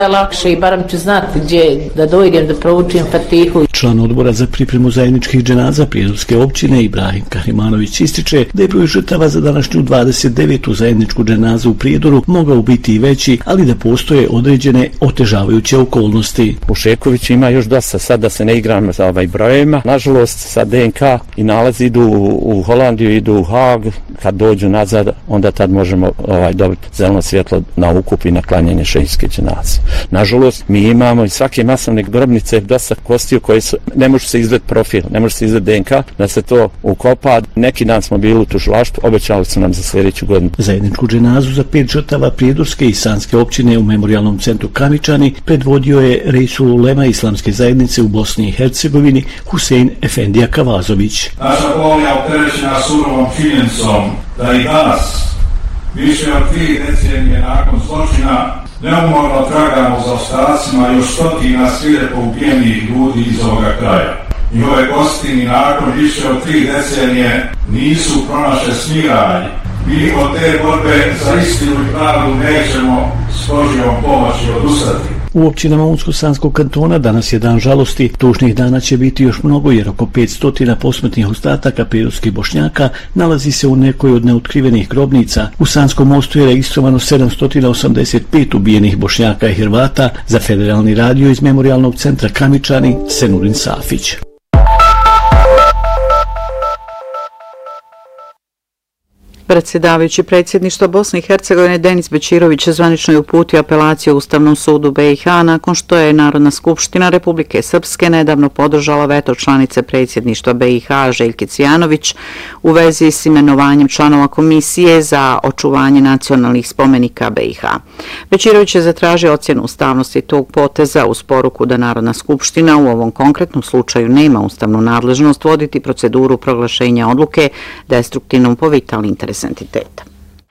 lakše i barem ću znati gdje da dojdem da proučim Fatihu. Član odbora za pripremu zajedničkih dženaza Prijedorske općine Ibrahim Kahrimanović ističe da je broj žrtava za današnju 29. zajedničku dženazu u Prijedoru mogao biti i veći, ali da postoje određene otežavajuće okolnosti. U Šeković ima još dosta, sad da se ne igram sa brojevima. Nažalost, sa DNK i nalazi idu u Holandiju, idu u Haag. Kad dođu nazad, onda tad možemo dobiti zeleno svjetlo na ukup i na klanjanje šehijske dženaze. Nažalost, mi imamo i svake masovne grobnice dosta kostiju koje su, ne može se izvesti profil, ne može se izvesti DNK, da se to ukopa. Neki dan smo bili u tužilaštvu, obećali su nam za sljedeću godinu. Zajedničku dženazu za 5 žrtava Prijedorske i Sanske općine u Memorijalnom centru Kamičani predvodio je Reisul Ulema Islamske zajednice u Bosni i Hercegovini Husein Efendija Kavazović. Naša bolja opterećena surovom činjenicom da i danas, više od 3 decenije nakon zločina, neumorno tragamo za ostacima još stotina svirepo ubijenih ljudi iz ovoga kraja. Njihove kosti ni nakon više od 3 decenije nisu pronašle smiraj. Mi od te borbe za istinu i pravdu nećemo s Božjom pomoći odustati. U općinama Unsko-Sanskog kantona danas je dan žalosti. Tužnih dana će biti još mnogo jer oko 500 posmrtnih ostataka prijedorskih Bošnjaka nalazi se u nekoj od neotkrivenih grobnica. U Sanskom mostu je registrovano 785 ubijenih Bošnjaka i Hrvata. Za Federalni radio iz Memorijalnog centra Kamičani, Senurin Safić. Predsjedavajući predsjedništva Bosne i Hercegovine Denis Bećirović zvanično je uputio apelaciju Ustavnom sudu BiH nakon što je Narodna skupština Republike Srpske nedavno podržala veto članice predsjedništva BiH Željke Cvijanović u vezi s imenovanjem članova komisije za očuvanje nacionalnih spomenika BiH. Bećirović je zatražio ocjenu ustavnosti tog poteza uz poruku da Narodna skupština u ovom konkretnom slučaju nema ustavnu nadležnost voditi proceduru proglašenja odluke destruktivnom po vitalni interes entiteta.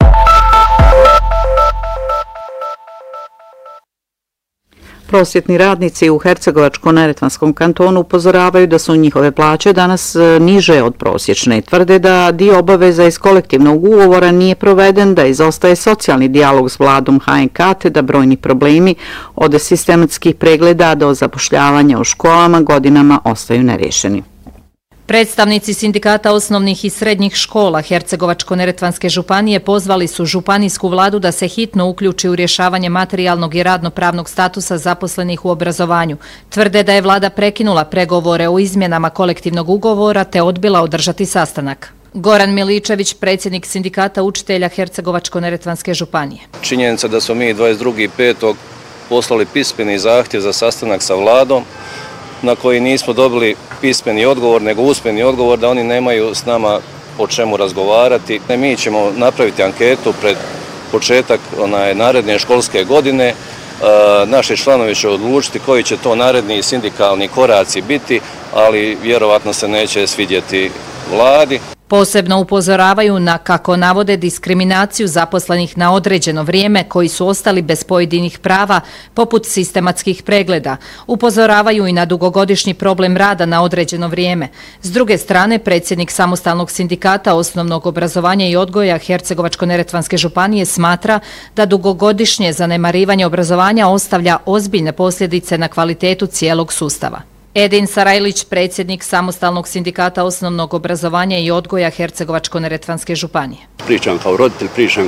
Prosvjetni radnici u Hercegovačko-neretvanskom kantonu upozoravaju da su njihove plaće danas niže od prosječne. Tvrde da dio obaveza iz kolektivnog ugovora nije proveden, da izostaje socijalni dijalog s vladom HNK te da brojni problemi od sistematskih pregleda do zapošljavanja u školama godinama ostaju nerješeni. Predstavnici sindikata osnovnih i srednjih škola Hercegovačko-neretvanske županije pozvali su županijsku vladu da se hitno uključi u rješavanje materijalnog i radnopravnog statusa zaposlenih u obrazovanju. Tvrde da je vlada prekinula pregovore o izmjenama kolektivnog ugovora te odbila održati sastanak. Goran Miličević, predsjednik sindikata učitelja Hercegovačko-neretvanske županije. Činjenica da smo mi 22.5. poslali pismeni zahtjev za sastanak sa vladom, na koji nismo dobili pismeni odgovor, nego usmeni odgovor da oni nemaju s nama o čemu razgovarati. Mi ćemo napraviti anketu pred početak naredne školske godine. Naši članovi će odlučiti koji će to naredni sindikalni koraci biti, ali vjerovatno se neće svidjeti vladi. Posebno upozoravaju na, kako navode, diskriminaciju zaposlenih na određeno vrijeme koji su ostali bez pojedinih prava, poput sistematskih pregleda. Upozoravaju i na dugogodišnji problem rada na određeno vrijeme. S druge strane, predsjednik samostalnog sindikata osnovnog obrazovanja i odgoja Hercegovačko-neretvanske županije smatra da dugogodišnje zanemarivanje obrazovanja ostavlja ozbiljne posljedice na kvalitetu cijelog sustava. Edin Sarajlić, predsjednik samostalnog sindikata osnovnog obrazovanja i odgoja Hercegovačko-neretvanske županije. Pričam kao roditelj, pričam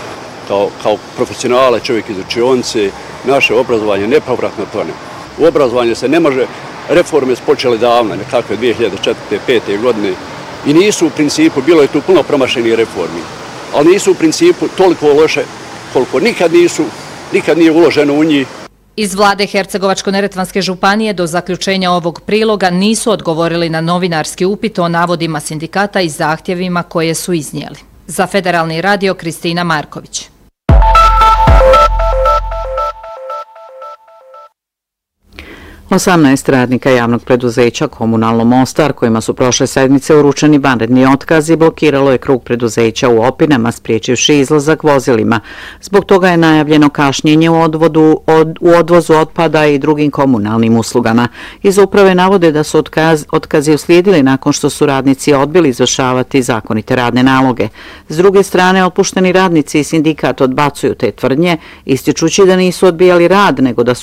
kao profesionalac, čovjek iz učionice. Naše obrazovanje nepovratno tone. U obrazovanju se ne može, reforme su počele davno, nekakve 2004-2005. godine i nisu u principu, bilo je tu puno promašenih reformi, ali nisu u principu toliko loše koliko nikad nije uloženo u njih. Iz vlade Hercegovačko-neretvanske županije do zaključenja ovog priloga nisu odgovorili na novinarski upit o navodima sindikata i zahtjevima koje su iznijeli. Za Federalni radio, Kristina Marković. Osamnaest radnika javnog preduzeća Komunalno Mostar, kojima su prošle sedmice uručeni vanredni otkazi, blokiralo je krug preduzeća u Opinama, spriječivši izlazak vozilima. Zbog toga je najavljeno kašnjenje u odvozu otpada i drugim komunalnim uslugama. Iz uprave navode da su otkazi uslijedili nakon što su radnici odbili izvršavati zakonite radne naloge. S druge strane, otpušteni radnici i sindikat odbacuju te tvrdnje, ističući da nisu odbijali rad, nego da su